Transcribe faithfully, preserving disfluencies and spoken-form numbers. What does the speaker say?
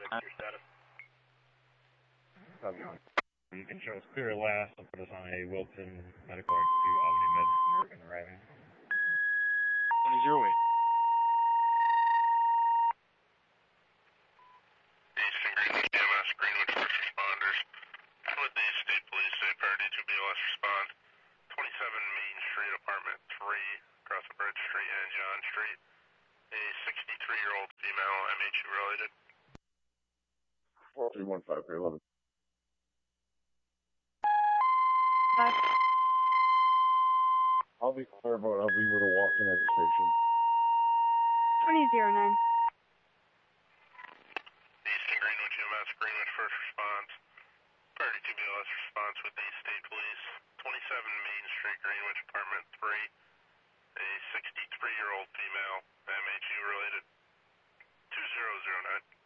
Your status? How's it going? You can show us clear last and put us on a Wilton medical to Albany Med American arriving. twenty zero eight. Eastern Greenwich E M S, Greenwich first responders. With the state police, say priority to B L S respond. twenty-seven Main Street, apartment three, across the Bridge Street and John Street. A sixty-three-year-old female, M H U related. four three one five three eleven. Bye. I'll be clear about I'll be with a walk-in at the station. twenty zero nine. Eastern Greenwich E M S, Greenwich first response. Priority to B L S response with the state police. twenty-seven Main Street, Greenwich, apartment three. A sixty-three-year-old female, M H U related. two zero zero nine.